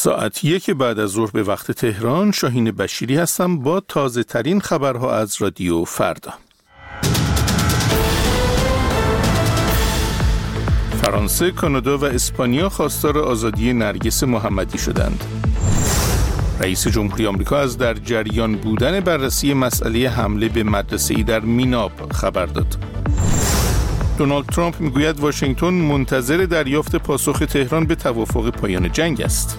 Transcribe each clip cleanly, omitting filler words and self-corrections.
ساعت 1 بعد از ظهر به وقت تهران. شاهین بشیری هستم با تازه ترین خبرها از رادیو فردا. فرانسه، کانادا و اسپانیا خواستار آزادی نرگس محمدی شدند. رئیس جمهوری آمریکا از در جریان بودن بررسی مسئله حمله به مدرسه‌ای در میناب خبر داد. دونالد ترامپ میگوید واشنگتن منتظر دریافت پاسخ تهران به توافق پایان جنگ است.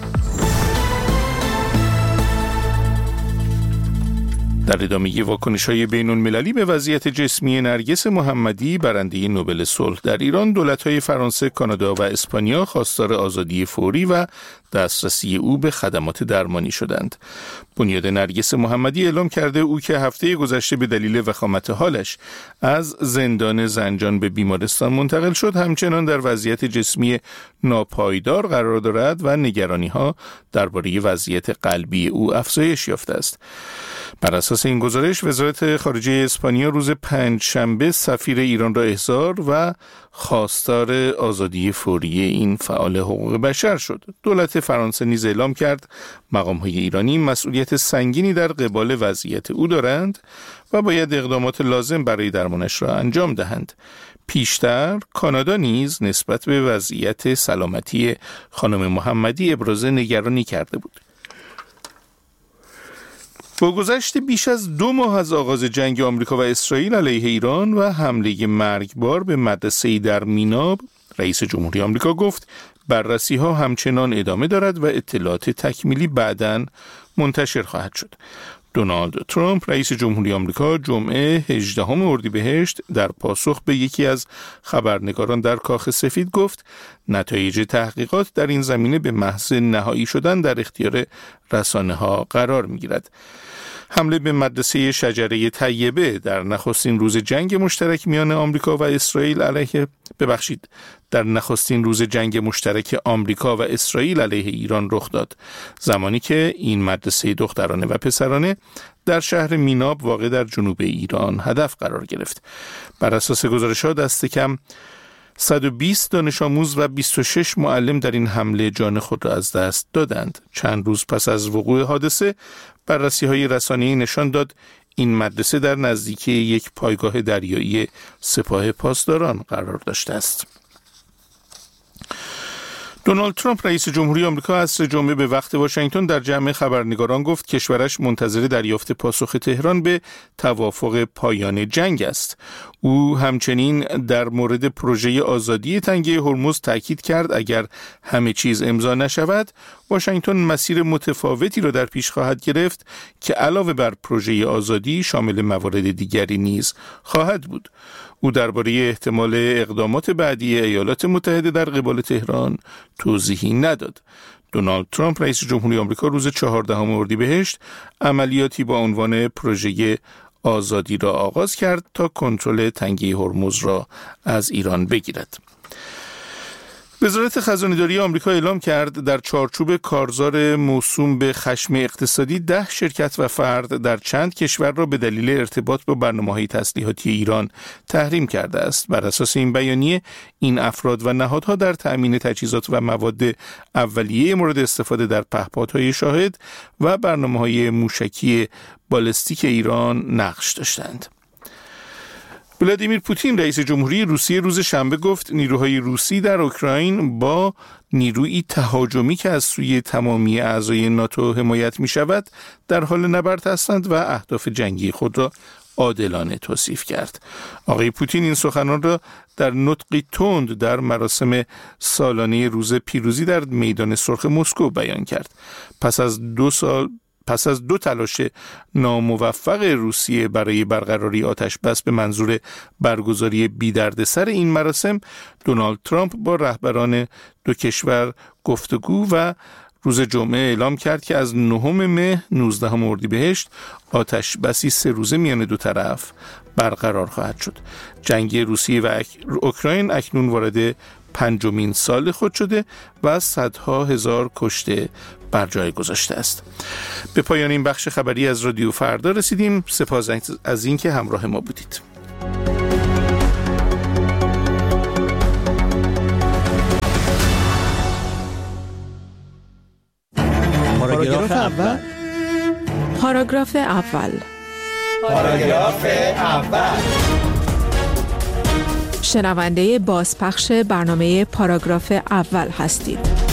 در ادامه واکنش‌های بین‌المللی به وضعیت جسمی نرگس محمدی، برنده نوبل صلح در ایران، دولت‌های فرانسه، کانادا و اسپانیا خواستار آزادی فوری و دسترسی او به خدمات درمانی شدند. بنیاد نرگس محمدی اعلام کرده او که هفته گذشته به دلیل وخامت حالش از زندان زنجان به بیمارستان منتقل شد، همچنان در وضعیت جسمی ناپایدار قرار دارد و نگرانی‌ها درباره وضعیت قلبی او افزایش یافته است. بر اساس این گزارش، وزارت خارجه اسپانیا روز پنجشنبه سفیر ایران را احضار و خواستار آزادی فوری این فعال حقوق بشر شد. دولت فرانسه نیز اعلام کرد مقام‌های ایرانی مسئولیت سنگینی در قبال وضعیت او دارند و باید اقدامات لازم برای درمانش را انجام دهند. پیشتر کانادا نیز نسبت به وضعیت سلامتی خانم محمدی ابراز نگرانی کرده بود. با گذشت بیش از 2 ماه از آغاز جنگ آمریکا و اسرائیل علیه ایران و حمله مرگبار به مدرسه‌ای در میناب، رئیس جمهوری آمریکا گفت بررسی‌ها همچنان ادامه دارد و اطلاعات تکمیلی بعداً منتشر خواهد شد. دونالد ترامپ، رئیس جمهوری آمریکا، جمعه 18 اردیبهشت در پاسخ به یکی از خبرنگاران در کاخ سفید گفت نتایج تحقیقات در این زمینه به محض نهایی شدن در اختیار رسانه‌ها قرار می‌گیرد. حمله به مدرسه شجره طیبه در نخستین روز جنگ مشترک میان آمریکا و اسرائیل در نخستین روز جنگ مشترک آمریکا و اسرائیل علیه ایران رخ داد، زمانی که این مدرسه دخترانه و پسرانه در شهر میناب واقع در جنوب ایران هدف قرار گرفت. بر اساس گزارش‌ها دست کم 120 دانش آموز و 26 معلم در این حمله جان خود را از دست دادند. چند روز پس از وقوع حادثه، بررسی‌های رسانه‌ای نشان داد این مدرسه در نزدیکی یک پایگاه دریایی سپاه پاسداران قرار داشته است. دونالد ترامپ، رئیس جمهوری آمریکا، عصر جمعه به وقت واشنگتن در جمع خبرنگاران گفت کشورش منتظر دریافت پاسخ تهران به توافق پایان جنگ است. او همچنین در مورد پروژه آزادی تنگه هرمز تاکید کرد اگر همه چیز امضا نشود، واشنگتن مسیر متفاوتی را در پیش خواهد گرفت که علاوه بر پروژه آزادی شامل موارد دیگری نیز خواهد بود. او درباره احتمال اقدامات بعدی ایالات متحده در قبال تهران توضیحی نداد. دونالد ترامپ، رئیس جمهوری آمریکا، روز 14 اردیبهشت عملیاتی با عنوان پروژه آزادی را آغاز کرد تا کنترل تنگه هرمز را از ایران بگیرد. وزارت خزانه‌داری آمریکا اعلام کرد در چارچوب کارزار موسوم به خشم اقتصادی 10 شرکت و فرد در چند کشور را به دلیل ارتباط با برنامه‌های تسلیحاتی ایران تحریم کرده است. بر اساس این بیانیه، این افراد و نهادها در تأمین تجهیزات و مواد اولیه مورد استفاده در پهپادهای شاهد و برنامه‌های موشکی بالستیک ایران نقش داشتند. ولادیمیر پوتین، رئیس جمهوری روسیه، روز شنبه گفت نیروهای روسی در اوکراین با نیرویی تهاجمی که از سوی تمامی اعضای ناتو حمایت می شود در حال نبرد هستند و اهداف جنگی خود را عادلانه توصیف کرد. آقای پوتین این سخنان را در نطقی تند در مراسم سالانه روز پیروزی در میدان سرخ مسکو بیان کرد. پس از 2 تلاش ناموفق روسیه برای برقراری آتش بس به منظور برگزاری بی‌دردسر این مراسم، دونالد ترامپ با رهبران 2 کشور گفتگو و روز جمعه اعلام کرد که از 9 مه 19 اردیبهشت آتش بسی 3 روزه میان 2 طرف برقرار خواهد شد. جنگ روسیه و اوکراین اکنون وارد 5مین سال خود شده و صدها هزار کشته بر جای گذاشته است. به پایان این بخش خبری از رادیو فردا رسیدیم. سپاس از اینکه همراه ما بودید. پاراگراف اول. پاراگراف اول. پاراگراف اول. شنونده بازپخش برنامه پاراگراف اول هستید.